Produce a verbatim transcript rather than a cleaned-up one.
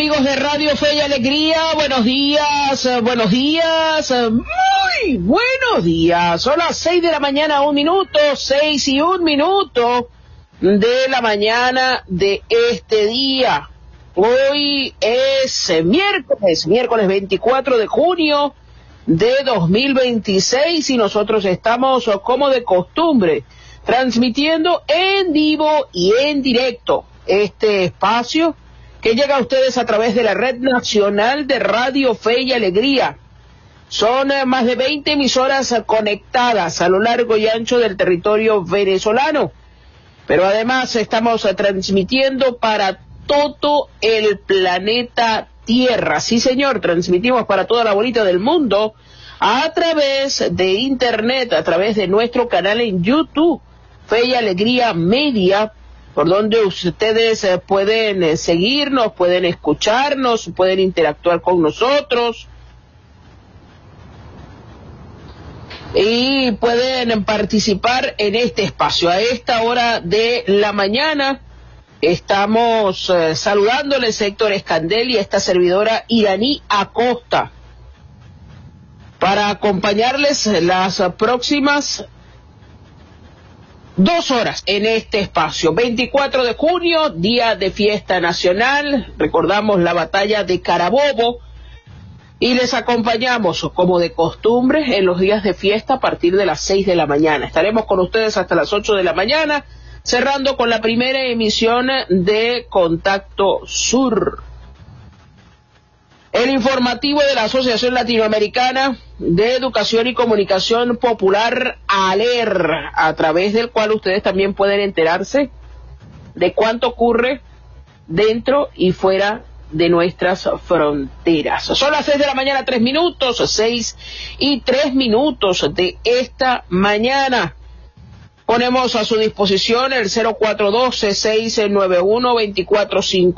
amigos de Radio Fe y Alegría? Buenos días, eh, buenos días, eh, muy buenos días. Son las seis de la mañana, un minuto, seis y un minuto de la mañana de este día. Hoy es eh, miércoles, miércoles veinticuatro de junio de dos mil veintiséis y nosotros estamos, como de costumbre, transmitiendo en vivo y en directo este espacio que llega a ustedes a través de la Red Nacional de Radio Fe y Alegría. Son eh, más de veinte emisoras eh, conectadas a lo largo y ancho del territorio venezolano, pero además estamos eh, transmitiendo para todo el planeta Tierra. Sí, señor, transmitimos para toda la bolita del mundo a través de Internet, a través de nuestro canal en YouTube, Fe y Alegría Media, por donde ustedes eh, pueden eh, seguirnos, pueden escucharnos, pueden interactuar con nosotros y pueden participar en este espacio. A esta hora de la mañana estamos eh, saludándoles Héctor Escandel y esta servidora Iraní Acosta para acompañarles las próximas dos horas en este espacio. veinticuatro de junio, día de fiesta nacional, recordamos la batalla de Carabobo y les acompañamos como de costumbre en los días de fiesta a partir de las seis de la mañana. Estaremos con ustedes hasta las ocho de la mañana, cerrando con la primera emisión de Contacto Sur. El informativo de la Asociación Latinoamericana de Educación y Comunicación Popular, ALER, a través del cual ustedes también pueden enterarse de cuánto ocurre dentro y fuera de nuestras fronteras. Son las seis de la mañana, tres minutos, seis y tres minutos de esta mañana. Ponemos a su disposición el cero cuatro uno dos, seis nueve uno, dos cuatro cinco